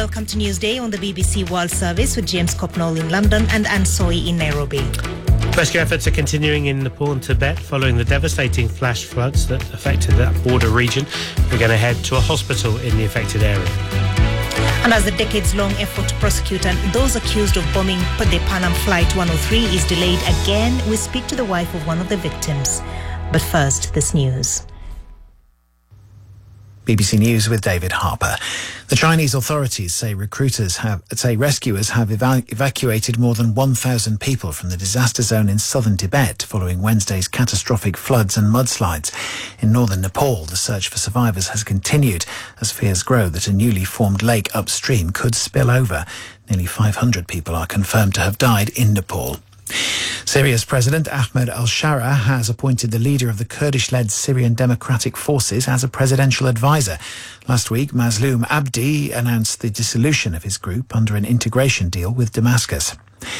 welcome to Newsday on the BBC World Service with James Copnall in London and Anne Soy in Nairobi. Rescue efforts are continuing in Nepal and Tibet following the devastating flash floods that affected that border region. We're going to head to a hospital in the affected area. And as the decades-long effort to prosecute those accused of bombing the Pan Am Flight 103 is delayed again, we speak to the wife of one of the victims. But first, this news. BBC News with David Harper. The Chinese authorities say rescuers have evacuated more than 1,000 people from the disaster zone in southern Tibet following Wednesday's catastrophic floods and mudslides. In northern Nepal, the search for survivors has continued as fears grow that a newly formed lake upstream could spill over. Nearly 500 people are confirmed to have died in Nepal. Syria's President Ahmed al-Shara has appointed the leader of the Kurdish-led Syrian Democratic Forces as a presidential advisor. Last week, Mazloum Abdi announced the dissolution of his group under an integration deal with Damascus.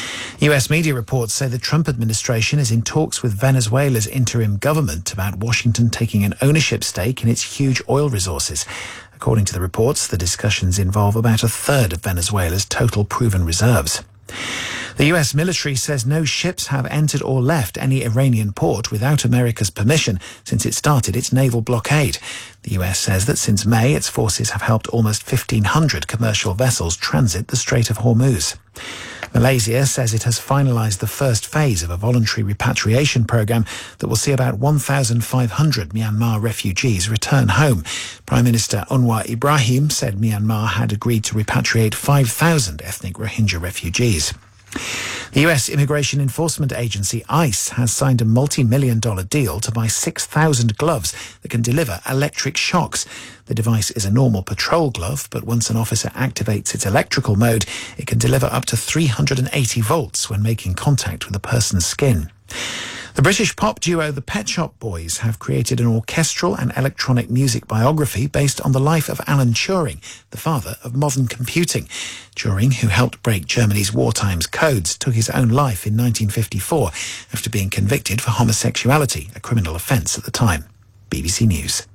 US media reports say the Trump administration is in talks with Venezuela's interim government about Washington taking an ownership stake in its huge oil resources. According to the reports, the discussions involve about a third of Venezuela's total proven reserves. The US military says no ships have entered or left any Iranian port without America's permission since it started its naval blockade. The US says that since May, its forces have helped almost 1,500 commercial vessels transit the Strait of Hormuz. Malaysia says it has finalised the first phase of a voluntary repatriation programme that will see about 1,500 Myanmar refugees return home. Prime Minister Anwar Ibrahim said Myanmar had agreed to repatriate 5,000 ethnic Rohingya refugees. The US Immigration Enforcement Agency, ICE, has signed a multi-million-dollar deal to buy 6,000 gloves that can deliver electric shocks. The device is a normal patrol glove, but once an officer activates its electrical mode, it can deliver up to 380 volts when making contact with a person's skin. The British pop duo The Pet Shop Boys have created an orchestral and electronic music biography based on the life of Alan Turing, the father of modern computing. Turing, who helped break Germany's wartime codes, took his own life in 1954 after being convicted for homosexuality, a criminal offence at the time. BBC News.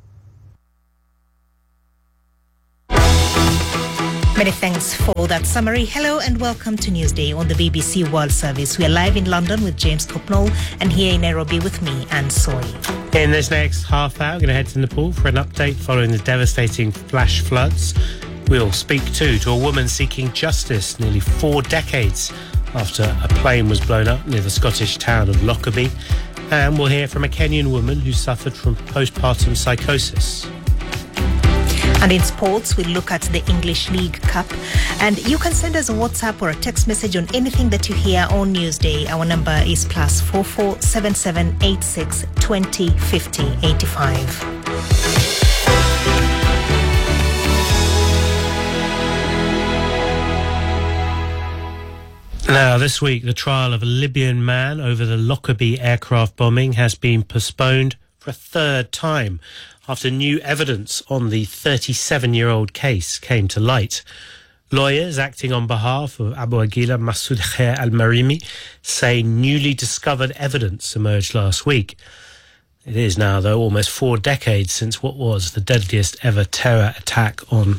Many thanks for that summary. Hello and welcome to Newsday on the BBC World Service. We are live in London with James Copnall and here in Nairobi with me, Anne Soy. In this next half hour, we're going to head to Nepal for an update following the devastating flash floods. We'll speak too to a woman seeking justice nearly 4 decades after a plane was blown up near the Scottish town of Lockerbie. And we'll hear from a Kenyan woman who suffered from postpartum psychosis. And in sports, we'll look at the English League Cup. And you can send us a WhatsApp or a text message on anything that you hear on Newsday. Our number is +44 77 86 20 50 85. Now, this week, the trial of a Libyan man over the Lockerbie aircraft bombing has been postponed for a third time after new evidence on the 37-year-old case came to light. Lawyers acting on behalf of Abu Aguila Masoud Khair al-Marimi say newly discovered evidence emerged last week. It is now, though, almost 4 decades since what was the deadliest ever terror attack on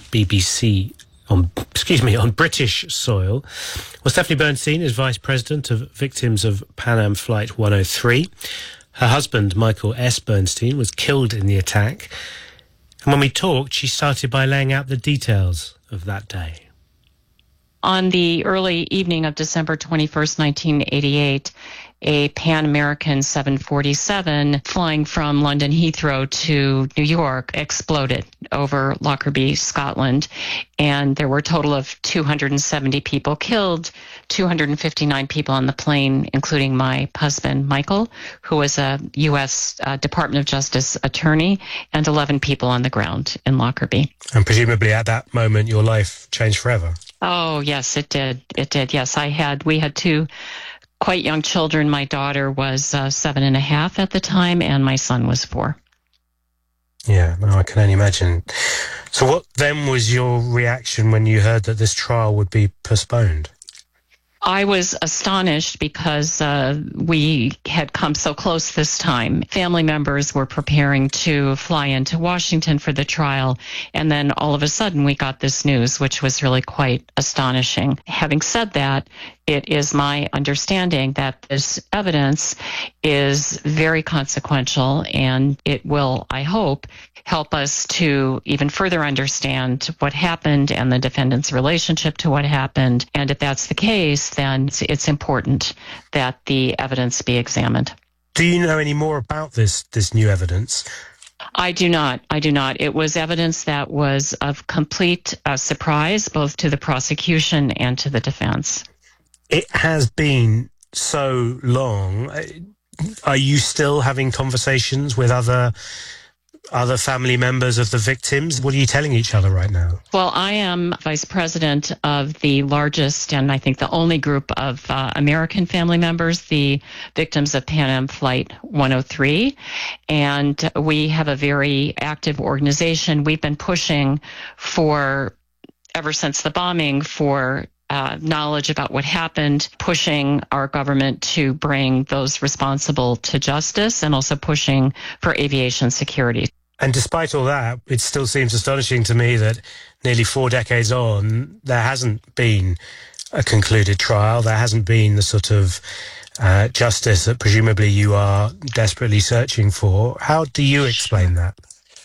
British soil. Well, Stephanie Bernstein is Vice President of Victims of Pan Am Flight 103. Her husband, Michael S. Bernstein, was killed in the attack. And when we talked, she started by laying out the details of that day. On the early evening of December 21st, 1988, a Pan American 747 flying from London Heathrow to New York exploded over Lockerbie, Scotland. And there were a total of 270 people killed, 259 people on the plane, including my husband, Michael, who was a U.S. Department of Justice attorney, and 11 people on the ground in Lockerbie. And presumably at that moment, your life changed forever. Oh, yes, it did. It did. Yes, we had 2 quite young children. My daughter was 7.5 at the time, and my son was 4. Yeah, no, I can only imagine. So what then was your reaction when you heard that this trial would be postponed? I was astonished because we had come so close this time. Family members were preparing to fly into Washington for the trial, and then all of a sudden we got this news, which was really quite astonishing. Having said that, it is my understanding that this evidence is very consequential, and it will, I hope, help us to even further understand what happened and the defendant's relationship to what happened. And if that's the case, then it's important that the evidence be examined. Do you know any more about this new evidence? I do not. It was evidence that was of complete surprise, both to the prosecution and to the defense. It has been so long. Are you still having conversations with other family members of the victims? What are you telling each other right now? Well, I am vice president of the largest and I think the only group of American family members, the victims of Pan Am Flight 103. And we have a very active organization. We've been pushing ever since the bombing for knowledge about what happened, pushing our government to bring those responsible to justice, and also pushing for aviation security. And despite all that, it still seems astonishing to me that nearly 4 decades on, there hasn't been a concluded trial. There hasn't been the sort of justice that presumably you are desperately searching for. How do you explain that?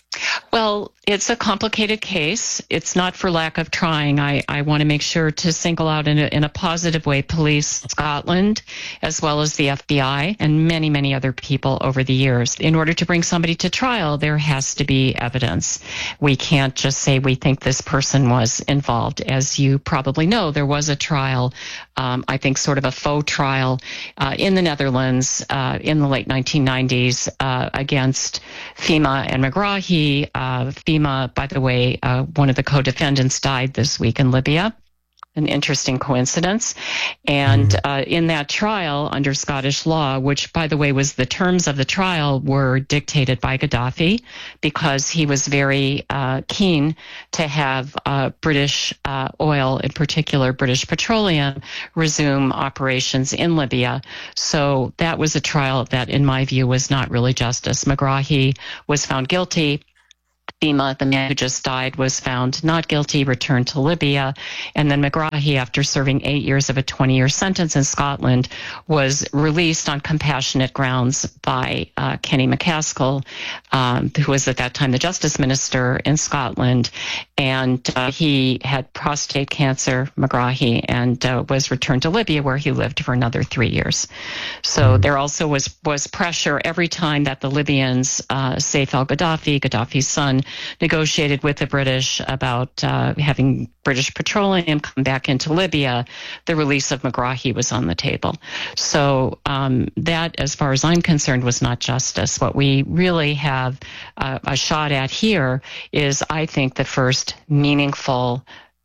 Well, it's a complicated case. It's not for lack of trying. I want to make sure to single out in a positive way Police Scotland, as well as the FBI, and many, many other people over the years. In order to bring somebody to trial, there has to be evidence. We can't just say we think this person was involved. As you probably know, there was a trial, I think sort of a faux trial in the Netherlands in the late 1990s against Fhimma and Megrahi. Fhimma, by the way, one of the co-defendants died this week in Libya. An interesting coincidence. And in that trial under Scottish law, which, by the way, was the terms of the trial were dictated by Gaddafi because he was very keen to have British oil, in particular British Petroleum, resume operations in Libya. So that was a trial that, in my view, was not really justice. Megrahi was found guilty. Fhimma, the man who just died, was found not guilty, returned to Libya. And then Megrahi, after serving 8 years of a 20-year sentence in Scotland, was released on compassionate grounds by Kenny MacAskill, who was at that time the Justice Minister in Scotland. And he had prostate cancer, Megrahi, and was returned to Libya, where he lived for another 3 years. So there also was pressure every time that the Libyans, Saif al-Gaddafi, Gaddafi's son, negotiated with the British about having British Petroleum come back into Libya. The release of Megrahi was on the table. So that, as far as I'm concerned, was not justice. What we really have a shot at here is, I think, the first meaningful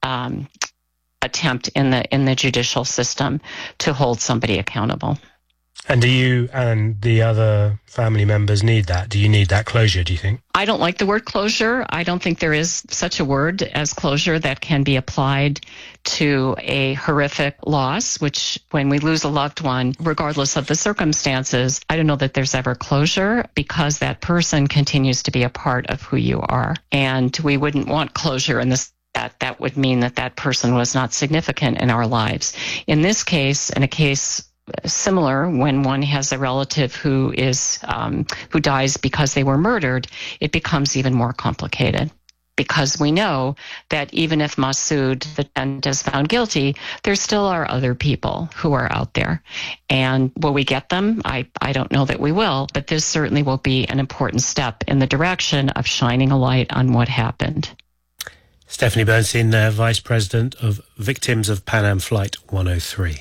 attempt in the judicial system to hold somebody accountable. And do you and the other family members need that? Do you need that closure, do you think? I don't like the word closure. I don't think there is such a word as closure that can be applied to a horrific loss, which when we lose a loved one, regardless of the circumstances, I don't know that there's ever closure because that person continues to be a part of who you are. And we wouldn't want closure in this. That would mean that person was not significant in our lives. In this case, in a case similar, when one has a relative who dies because they were murdered, it becomes even more complicated. Because we know that even if Masood, the defendant, is found guilty, there still are other people who are out there. And will we get them? I don't know that we will, but this certainly will be an important step in the direction of shining a light on what happened. Stephanie Bernstein, Vice President of Victims of Pan Am Flight 103.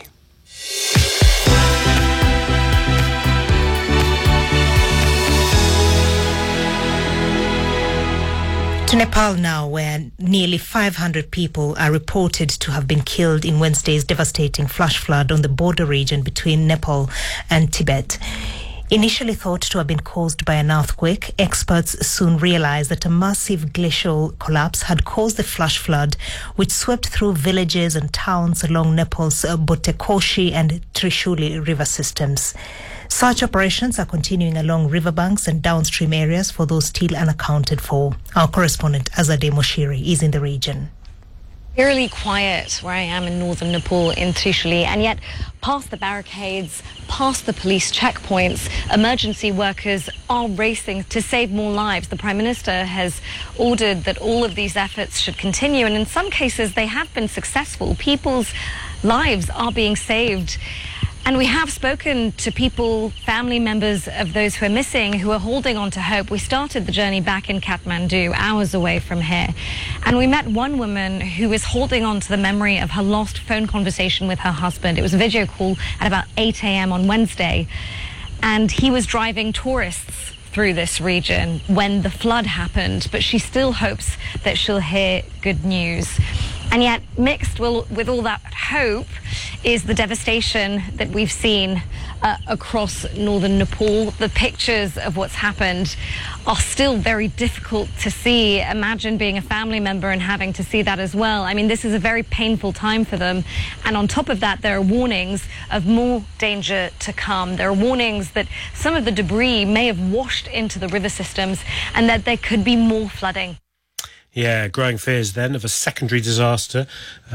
To Nepal now, where nearly 500 people are reported to have been killed in Wednesday's devastating flash flood on the border region between Nepal and Tibet. Initially thought to have been caused by an earthquake, experts soon realized that a massive glacial collapse had caused the flash flood, which swept through villages and towns along Nepal's Botekoshi and Trishuli river systems. Search operations are continuing along riverbanks and downstream areas for those still unaccounted for. Our correspondent Azadeh Moshiri is in the region. Eerily quiet where I am in northern Nepal in Trishuli, and yet past the barricades, past the police checkpoints, emergency workers are racing to save more lives. The Prime Minister has ordered that all of these efforts should continue, and in some cases they have been successful. People's lives are being saved. And we have spoken to people, family members of those who are missing, who are holding on to hope. We started the journey back in Kathmandu, hours away from here. And we met one woman who is holding on to the memory of her lost phone conversation with her husband. It was a video call at about 8 a.m. on Wednesday. And he was driving tourists through this region when the flood happened. But she still hopes that she'll hear good news. And yet, mixed with all that hope is the devastation that we've seen across northern Nepal. The pictures of what's happened are still very difficult to see. Imagine being a family member and having to see that as well. I mean, this is a very painful time for them. And on top of that, there are warnings of more danger to come. There are warnings that some of the debris may have washed into the river systems and that there could be more flooding. Yeah, growing fears then of a secondary disaster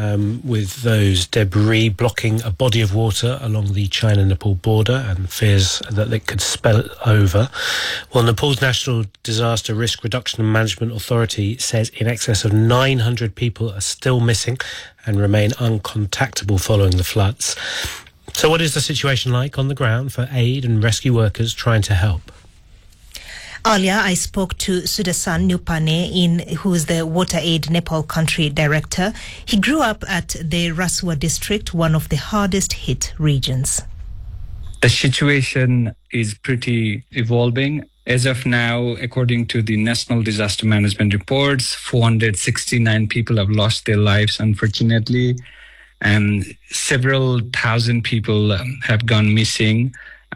with those debris blocking a body of water along the China-Nepal border, and fears that it could spill over. Well, Nepal's National Disaster Risk Reduction and Management Authority says in excess of 900 people are still missing and remain uncontactable following the floods. So what is the situation like on the ground for aid and rescue workers trying to help? Earlier, I spoke to Sudasan Nupane, who is the Water Aid Nepal Country Director. He grew up at the Rasua district, one of the hardest hit regions. The situation is pretty evolving. As of now, according to the National Disaster Management reports, 469 people have lost their lives, unfortunately, and several thousand people have gone missing.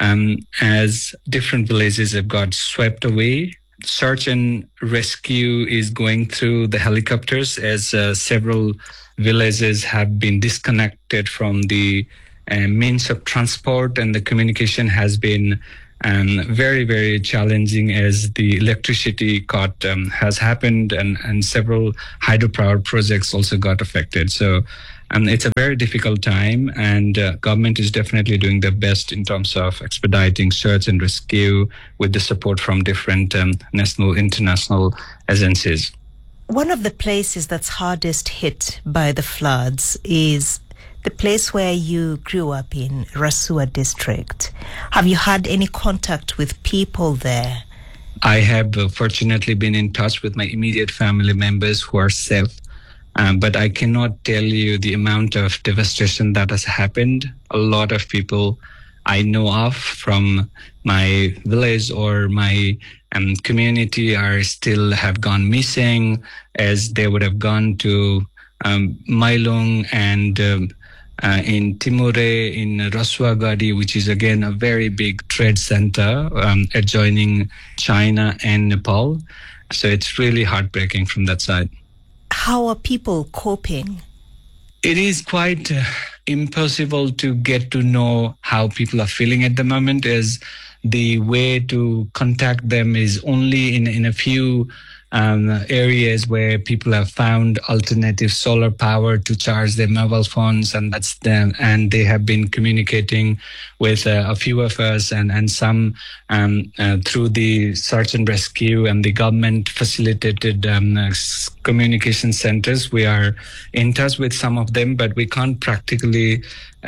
As different villages have got swept away. Search and rescue is going through the helicopters as several villages have been disconnected from the means of transport, and the communication has been very, very challenging as the electricity cut has happened, and several hydropower projects also got affected. So it's a very difficult time, and government is definitely doing their best in terms of expediting search and rescue with the support from different national, international agencies. One of the places that's hardest hit by the floods is the place where you grew up in, Rasua district. Have you had any contact with people there? I have fortunately been in touch with my immediate family members who are safe. But I cannot tell you the amount of devastation that has happened. A lot of people I know of from my village or my community are still have gone missing, as they would have gone to Mailung and in Timure, in Rasuagadi, which is again a very big trade center adjoining China and Nepal. So it's really heartbreaking from that side. How are people coping? It is quite impossible to get to know how people are feeling at the moment, as the way to contact them is only in a few areas where people have found alternative solar power to charge their mobile phones, and that's them. And they have been communicating with a few of us, and some through the search and rescue and the government facilitated communication centers. We are in touch with some of them, but we can't practically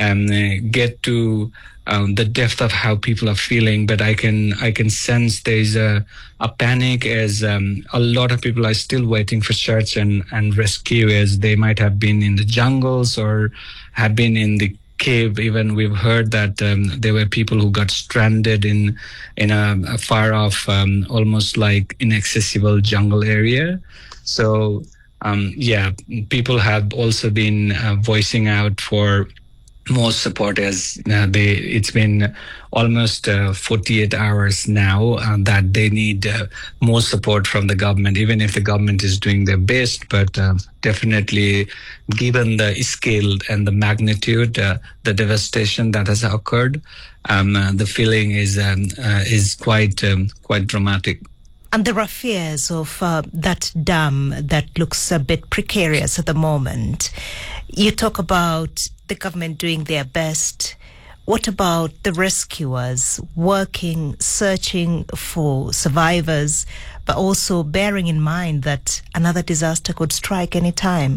get to the depth of how people are feeling. But I can sense there's a panic, as a lot of people are still waiting for search and rescue, as they might have been in the jungles or have been in the cave. Even we've heard that there were people who got stranded in a far off, almost like inaccessible jungle area. So people have also been voicing out for most support is it's been almost 48 hours now that they need more support from the government, even if the government is doing their best. But definitely, given the scale and the magnitude, the devastation that has occurred, the feeling is quite dramatic. And there are fears of that dam that looks a bit precarious at the moment. You talk about the government doing their best. What about the rescuers working, searching for survivors, but also bearing in mind that another disaster could strike any time?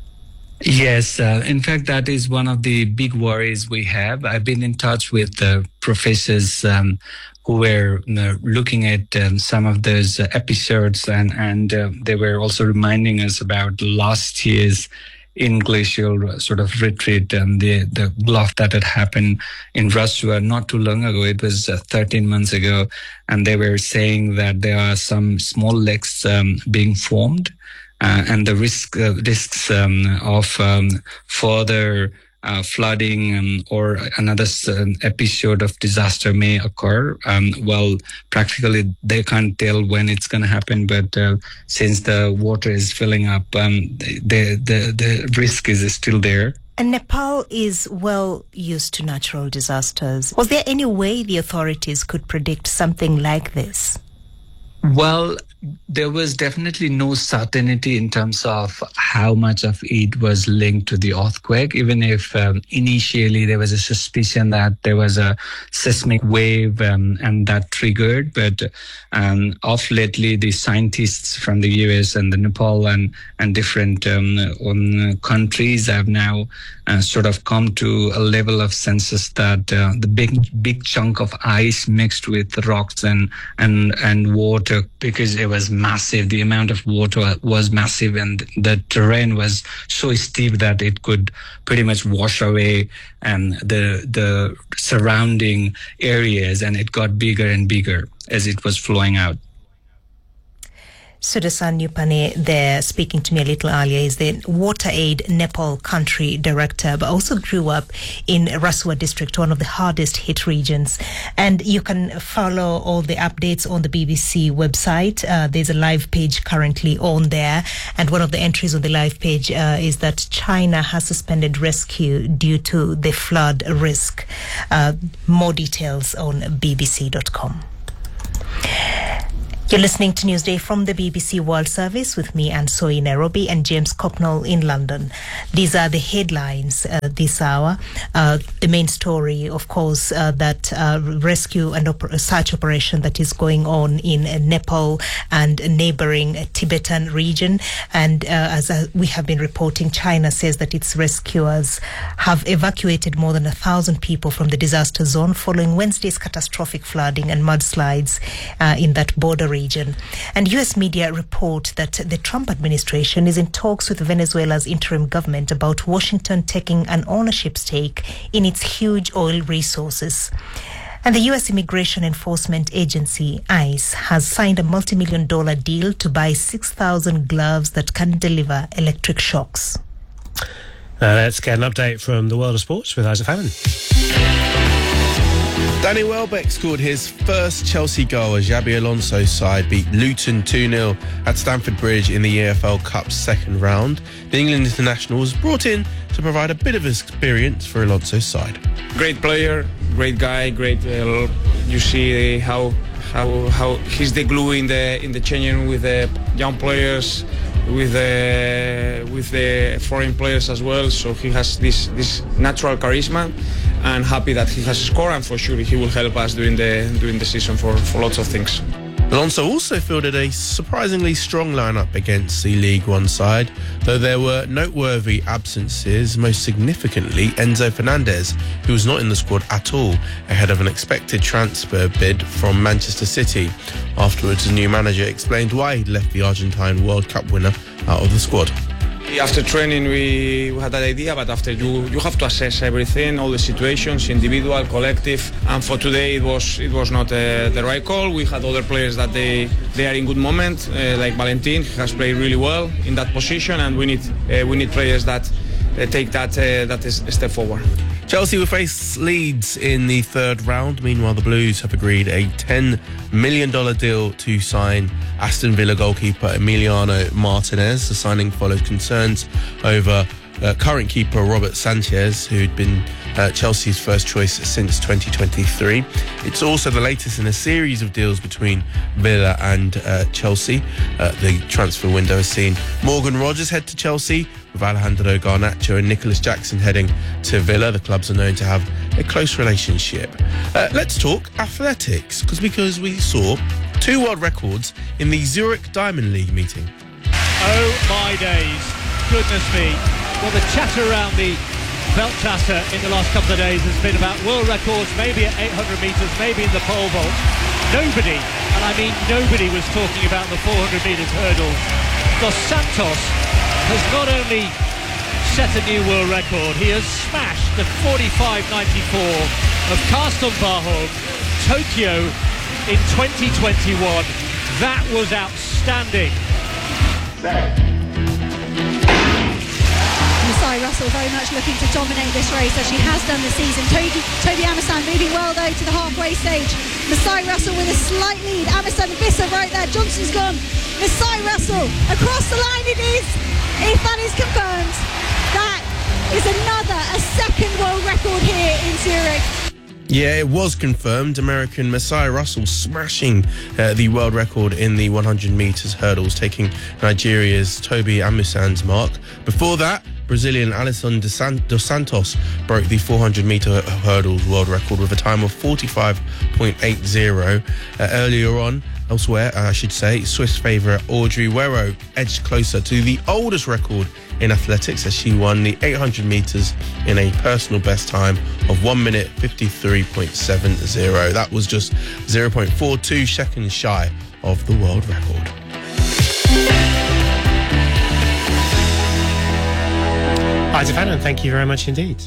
Yes, in fact, that is one of the big worries we have. I've been in touch with professors who were looking at some of those episodes, and they were also reminding us about last year's glacial sort of retreat and the bluff that had happened in Russia not too long ago. It was 13 months ago, and they were saying that there are some small lakes being formed, and the risks of further flooding or another episode of disaster may occur. Well, practically they can't tell when it's going to happen, but since the water is filling up, the risk is still there. And Nepal is well used to natural disasters. Was there any way the authorities could predict something like this? Well, there was definitely no certainty in terms of how much of it was linked to the earthquake, even if initially there was a suspicion that there was a seismic wave and that triggered. But of lately, the scientists from the US and the Nepal and different countries have now sort of come to a level of census that the big chunk of ice mixed with rocks and water, because it was massive. The amount of water was massive, and the terrain was so steep that it could pretty much wash away the surrounding areas, and it got bigger and bigger as it was flowing out. Sudarshan Yupane there speaking to me a little earlier is the WaterAid Nepal country director, but also grew up in Rasua district, one of the hardest hit regions. And you can follow all the updates on the BBC website. There's a live page currently on there. And one of the entries on the live page is that China has suspended rescue due to the flood risk. More details on bbc.com. You're listening to Newsday from the BBC World Service with me, Anne Soy, in Nairobi, and James Copnall in London. These are the headlines this hour. The main story, of course, that rescue and search operation that is going on in Nepal and neighboring Tibetan region. And as we have been reporting, China says that its rescuers have evacuated more than 1,000 people from the disaster zone following Wednesday's catastrophic flooding and mudslides in that border region. And US media report that the Trump administration is in talks with Venezuela's interim government about Washington taking an ownership stake in its huge oil resources. And the US Immigration Enforcement Agency, ICE, has signed a multi-million-dollar deal to buy 6,000 gloves that can deliver electric shocks. Let's get an update from the world of sports with Isaac Fallon. Danny Welbeck scored his first Chelsea goal as Xabi Alonso's side beat Luton 2-0 at Stamford Bridge in the EFL Cup's second round. The England international was brought in to provide a bit of experience for Alonso's side. Great player, great guy, great. You see how he's the glue in the changing room with the young players, with the foreign players as well. So he has this natural charisma, and happy that he has scored, and for sure he will help us during the season for lots of things. Alonso also fielded a surprisingly strong lineup against the League One side, though there were noteworthy absences, most significantly Enzo Fernandez, who was not in the squad at all ahead of an expected transfer bid from Manchester City. Afterwards, the new manager explained why he'd left the Argentine World Cup winner out of the squad. After training, we had that idea, but after you have to assess everything, all the situations, individual, collective, and for today it was not the right call. We had other players that they are in good moment, like Valentin, he has played really well in that position, and we need players that take that step forward. Chelsea will face Leeds in the third round. Meanwhile, the Blues have agreed a $10 million deal to sign Aston Villa goalkeeper Emiliano Martinez. The signing follows concerns over current keeper Robert Sanchez, who'd been Chelsea's first choice since 2023. It's also the latest in a series of deals between Villa and Chelsea. The transfer window has seen Morgan Rogers head to Chelsea, with Alejandro Garnacho and Nicholas Jackson heading to Villa. The clubs are known to have a close relationship. Let's talk athletics, because we saw 2 world records in the Zurich Diamond League meeting. Oh my days, goodness me. Well, the chatter around the Weltklasse in the last couple of days has been about world records, maybe at 800 metres, maybe in the pole vault. Nobody, and I mean nobody, was talking about the 400 metres hurdle. Dos Santos has not only set a new world record, he has smashed the 45.94 of Karsten Warholm, Tokyo in 2021. That was outstanding. Masai Russell very much looking to dominate this race as she has done this season. Toby Amersan moving well though to the halfway stage. Masai Russell with a slight lead. Amersan Visser right there. Johnson's gone. Masai Russell across the line it is. If that is confirmed, that is a second world record here in Zurich. Yeah, it was confirmed. American Masai Russell smashing the world record in the 100 metres hurdles, taking Nigeria's Toby Amersan's mark. Before that, Brazilian Alisson dos Santos broke the 400-metre hurdles world record with a time of 45.80. Earlier on, elsewhere, I should say, Swiss favourite Audrey Werro edged closer to the oldest record in athletics as she won the 800 metres in a personal best time of 1 minute 53.70. That was just 0.42 seconds shy of the world record. Isaac Fannin, thank you very much indeed.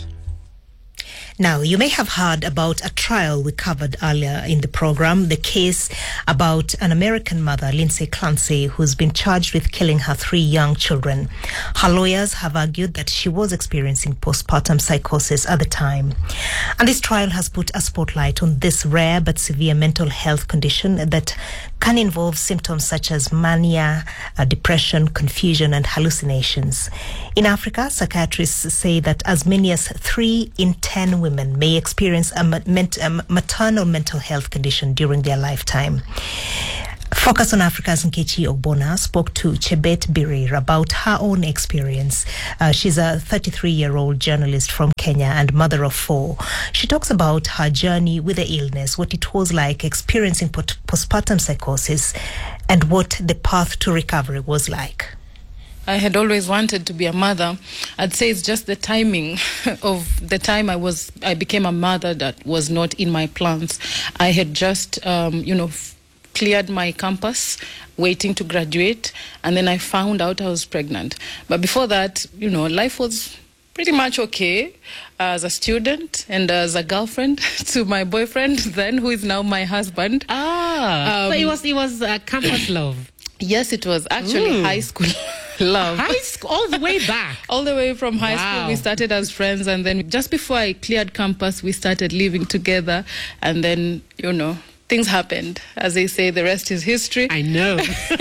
Now, you may have heard about a trial we covered earlier in the program, the case about an American mother, Lindsay Clancy, who's been charged with killing her 3 young children. Her lawyers have argued that she was experiencing postpartum psychosis at the time. And this trial has put a spotlight on this rare but severe mental health condition that can involve symptoms such as mania, depression, confusion, and hallucinations. In Africa, psychiatrists say that as many as 3 in 10 women may experience a maternal mental health condition during their lifetime. Focus on Africa's Nkechi Ogbonna spoke to Chebet Birir about her own experience. She's a 33-year-old journalist from Kenya and mother of 4. She talks about her journey with the illness, what it was like experiencing postpartum psychosis, and what the path to recovery was like. I had always wanted to be a mother. I'd say it's just the timing of the time I became a mother that was not in my plans. I had just, cleared my campus, waiting to graduate, and then I found out I was pregnant. But before that, life was pretty much okay as a student and as a girlfriend to my boyfriend then, who is now my husband. So it was campus love. Yes, it was actually high school love. High school, all the way back? All the way from high school. We started as friends, and then just before I cleared campus, we started living together, and then, things happened. As they say, the rest is history. I know.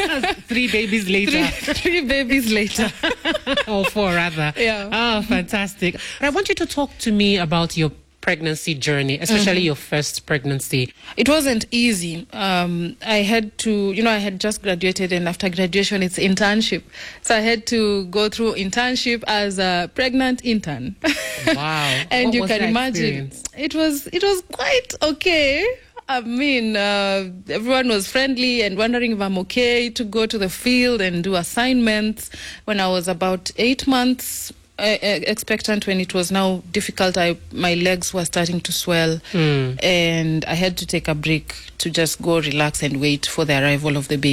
3 babies later. 3 babies later. Or 4 rather. Yeah. Oh, fantastic. But I want you to talk to me about your pregnancy journey, especially your first pregnancy. It wasn't easy. I had to, I had just graduated, and after graduation, it's internship. So I had to go through internship as a pregnant intern. Wow. And what you was can that imagine, experience? it was quite okay. I mean, everyone was friendly and wondering if I'm okay to go to the field and do assignments. When I was about 8 months expectant, when it was now difficult, my legs were starting to swell, and I had to take a break to just go relax and wait for the arrival of the baby.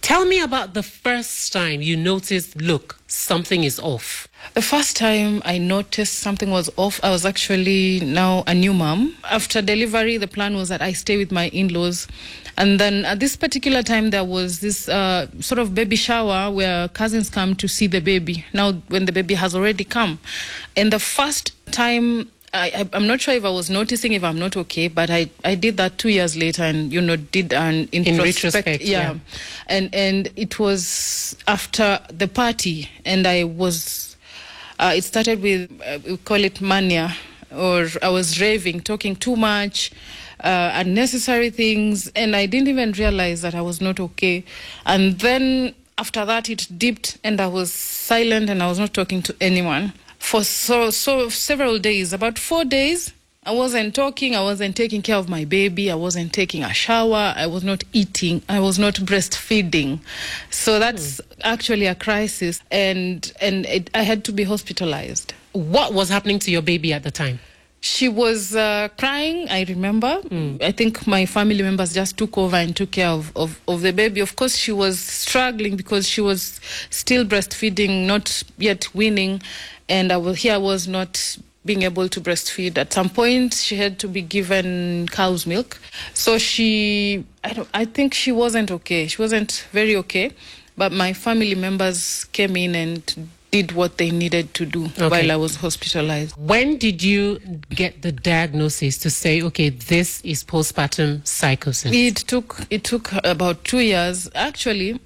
Tell me about the first time you noticed, look, something is off. The first time I noticed something was off, I was actually now a new mom. After delivery, the plan was that I stay with my in-laws. And then at this particular time, there was this sort of baby shower where cousins come to see the baby. Now, when the baby has already come. And the first time, I'm not sure if I was noticing if I'm not okay, but I did that 2 years later and, did an in retrospect. Yeah. And it was after the party, and I was, it started with, we call it mania, or I was raving, talking too much, unnecessary things, and I didn't even realize that I was not okay. And then after that, it dipped, and I was silent, and I was not talking to anyone. For so several days, about 4 days, I wasn't talking, I wasn't taking care of my baby, I wasn't taking a shower, I was not eating, I was not breastfeeding. So that's actually a crisis, and I had to be hospitalized. What was happening to your baby at the time? She was crying, I remember. I think my family members just took over and took care of the baby. Of course, she was struggling because she was still breastfeeding, not yet weaning. And I was not being able to breastfeed. At some point, she had to be given cow's milk. So I think she wasn't okay. She wasn't very okay. But my family members came in and did what they needed to do while I was hospitalized. When did you get the diagnosis to say, okay, this is postpartum psychosis? It took about 2 years. Actually,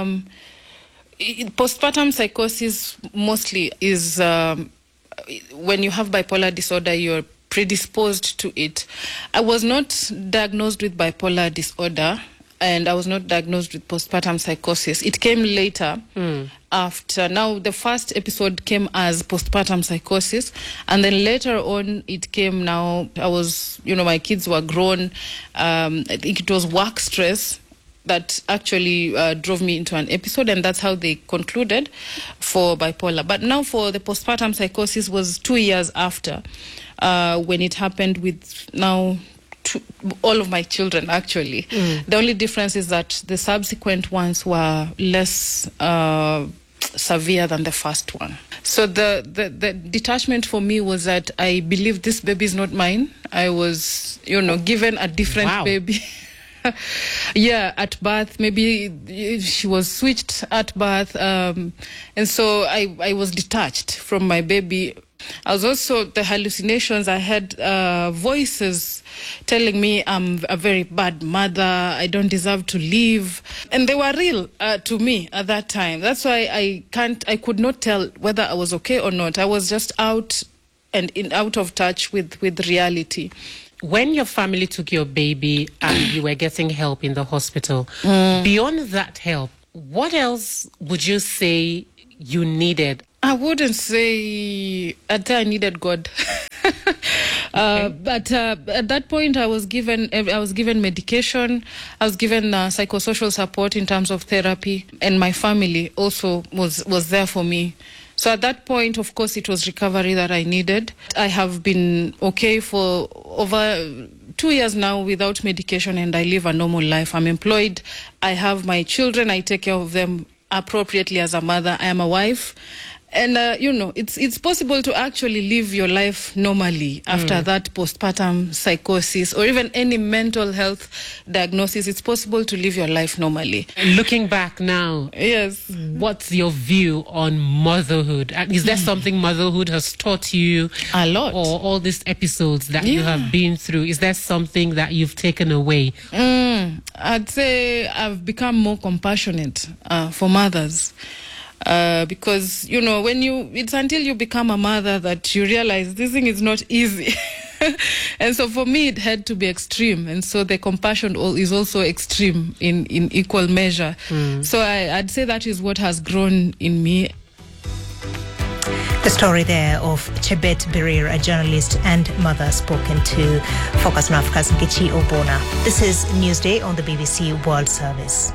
postpartum psychosis mostly is when you have bipolar disorder, you're predisposed to it. I was not diagnosed with bipolar disorder, and I was not diagnosed with postpartum psychosis. It came later after. Now, the first episode came as postpartum psychosis, and then later on it came now. I was, my kids were grown. I think it was work stress that actually drove me into an episode, and that's how they concluded for bipolar. But now for the postpartum psychosis was 2 years after when it happened with now all of my children, actually. The only difference is that the subsequent ones were less severe than the first one. So the detachment for me was that I believe this baby is not mine. I was, given a different baby. Yeah, at birth, maybe she was switched at birth, and so I was detached from my baby. I was also, the hallucinations, I had voices telling me I'm a very bad mother, I don't deserve to live, and they were real to me at that time. That's why I could not tell whether I was okay or not. I was just out of touch with reality. When your family took your baby and you were getting help in the hospital, beyond that help, what else would you say you needed? I wouldn't say I needed God. But at that point, I was given medication. I was given psychosocial support in terms of therapy, and my family also was there for me. So at that point, of course, it was recovery that I needed. I have been okay for over 2 years now without medication, and I live a normal life. I'm employed. I have my children. I take care of them appropriately as a mother. I am a wife. And, it's possible to actually live your life normally after that postpartum psychosis or even any mental health diagnosis. It's possible to live your life normally. Looking back now, yes, what's your view on motherhood? Is there something motherhood has taught you? A lot. Or all these episodes that you have been through? Is there something that you've taken away? I'd say I've become more compassionate for mothers. Because, it's until you become a mother that you realize this thing is not easy. And so for me, it had to be extreme. And so the compassion is also extreme in equal measure. So I'd say that is what has grown in me. The story there of Chebet Birir, a journalist and mother, spoken to Focus on Africa's Nkechi Obona. This is Newsday on the BBC World Service.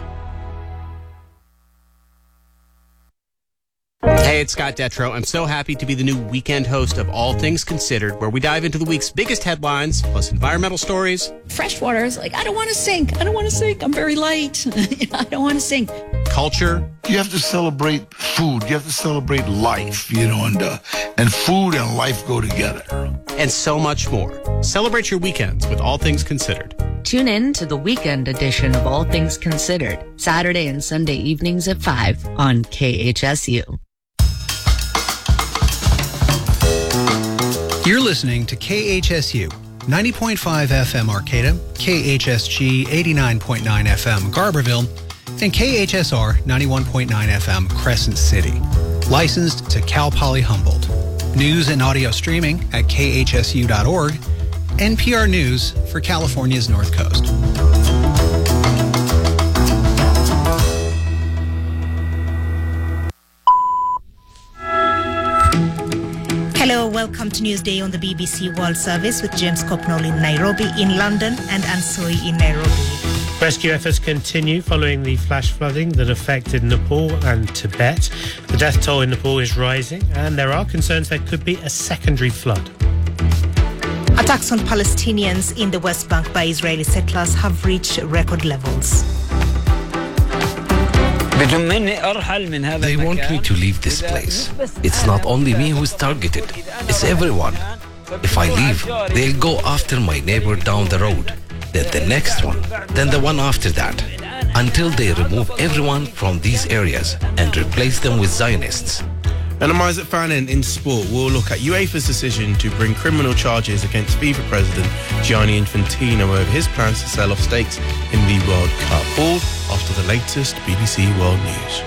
Hey, it's Scott Detrow. I'm so happy to be the new weekend host of All Things Considered, where we dive into the week's biggest headlines, plus environmental stories. Freshwater is like, I don't want to sink. I'm very light. I don't want to sink. culture. You have to celebrate food. You have to celebrate life, and food and life go together. And so much more. Celebrate your weekends with All Things Considered. Tune in to the weekend edition of All Things Considered, Saturday and Sunday evenings at 5 on KHSU. You're listening to KHSU, 90.5 FM Arcata, KHSG 89.9 FM Garberville, and KHSR 91.9 FM Crescent City. Licensed to Cal Poly Humboldt. News and audio streaming at khsu.org. NPR News for California's North Coast. Hello, welcome to Newsday on the BBC World Service with James Copnall in Nairobi, in London, and Ansoi in Nairobi. Rescue efforts continue following the flash flooding that affected Nepal and Tibet. The death toll in Nepal is rising, and there are concerns there could be a secondary flood. Attacks on Palestinians in the West Bank by Israeli settlers have reached record levels. They want me to leave this place. It's not only me who's targeted, it's everyone. If I leave, they'll go after my neighbor down the road, then the next one, then the one after that, until they remove everyone from these areas and replace them with Zionists. And I'm Isaac Fannin in sport. We'll look at UEFA's decision to bring criminal charges against FIFA President Gianni Infantino over his plans to sell off stakes in the World Cup. All after the latest BBC World News.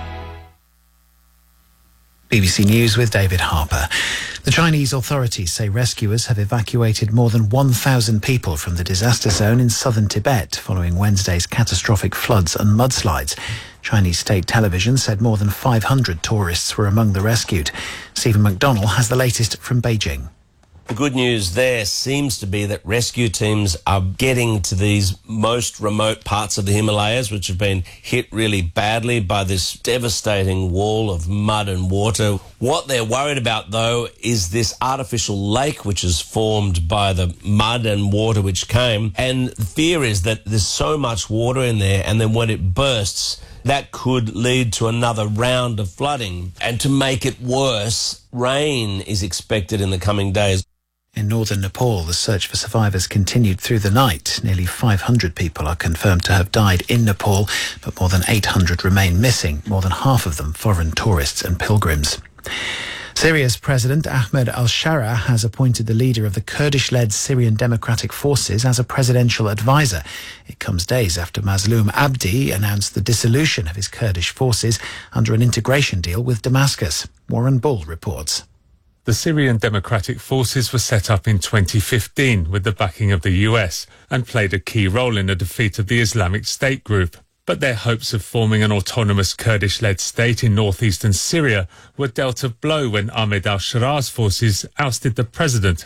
BBC News with David Harper. The Chinese authorities say rescuers have evacuated more than 1,000 people from the disaster zone in southern Tibet following Wednesday's catastrophic floods and mudslides. Chinese state television said more than 500 tourists were among the rescued. Stephen McDonnell has the latest from Beijing. The good news there seems to be that rescue teams are getting to these most remote parts of the Himalayas, which have been hit really badly by this devastating wall of mud and water. What they're worried about, though, is this artificial lake which is formed by the mud and water which came. And the fear is that there's so much water in there, and then when it bursts, that could lead to another round of flooding. And to make it worse, rain is expected in the coming days. In northern Nepal, the search for survivors continued through the night. Nearly 500 people are confirmed to have died in Nepal, but more than 800 remain missing, more than half of them foreign tourists and pilgrims. Syria's President Ahmed al-Shara has appointed the leader of the Kurdish-led Syrian Democratic Forces as a presidential advisor. It comes days after Mazloum Abdi announced the dissolution of his Kurdish forces under an integration deal with Damascus. Warren Bull reports. The Syrian Democratic Forces were set up in 2015 with the backing of the US and played a key role in the defeat of the Islamic State group. But their hopes of forming an autonomous Kurdish-led state in northeastern Syria were dealt a blow when Ahmed al-Shara's forces ousted the president